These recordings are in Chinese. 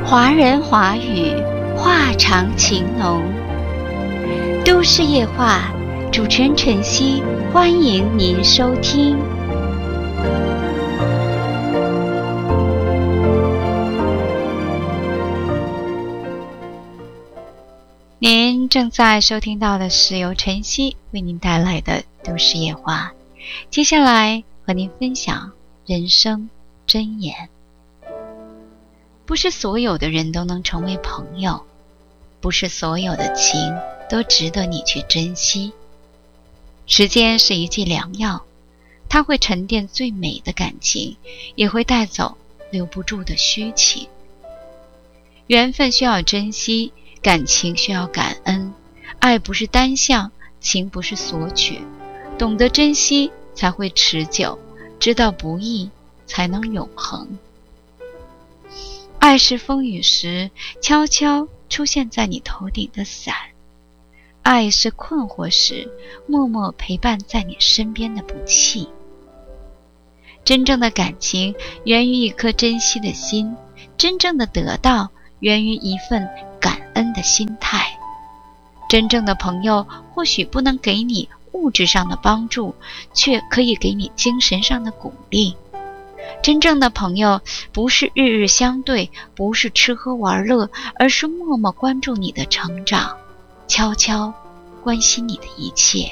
华人华语，话长情浓。都市夜话，主持人晨曦，欢迎您收听。您正在收听到的是由晨曦为您带来的都市夜话，接下来和您分享人生箴言。不是所有的人都能成为朋友，不是所有的情都值得你去珍惜。时间是一剂良药，它会沉淀最美的感情，也会带走留不住的虚情。缘分需要珍惜，感情需要感恩，爱不是单向，情不是索取，懂得珍惜才会持久，知道不易才能永恒。爱是风雨时悄悄出现在你头顶的伞，爱是困惑时默默陪伴在你身边的不弃。真正的感情源于一颗珍惜的心，真正的得到源于一份感恩的心态。真正的朋友或许不能给你物质上的帮助，却可以给你精神上的鼓励。真正的朋友不是日日相对，不是吃喝玩乐，而是默默关注你的成长，悄悄关心你的一切。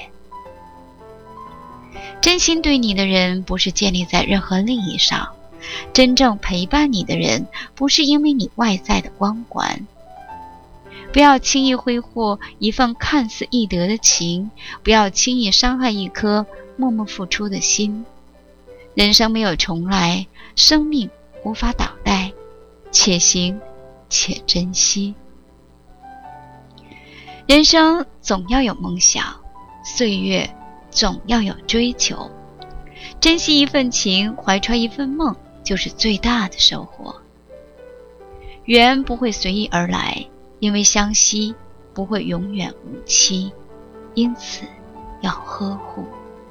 真心对你的人不是建立在任何利益上，真正陪伴你的人不是因为你外在的光环。不要轻易挥霍一份看似易得的情，不要轻易伤害一颗默默付出的心。人生没有重来，生命无法倒带，且行且珍惜。人生总要有梦想，岁月总要有追求。珍惜一份情，怀揣一份梦，就是最大的收获。缘不会随意而来，因为相惜不会永远无期，因此要呵护。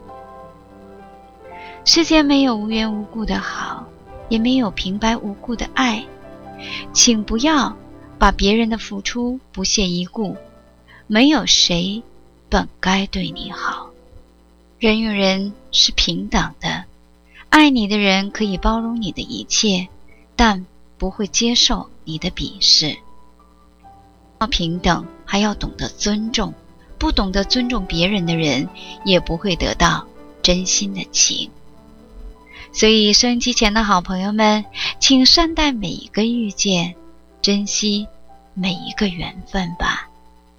世间没有无缘无故的好，也没有平白无故的爱，请不要把别人的付出不屑一顾，没有谁本该对你好。人与人是平等的，爱你的人可以包容你的一切，但不会接受你的鄙视。要平等，还要懂得尊重，不懂得尊重别人的人，也不会得到真心的情。所以收音机前的好朋友们，请善待每一个遇见，珍惜每一个缘分吧。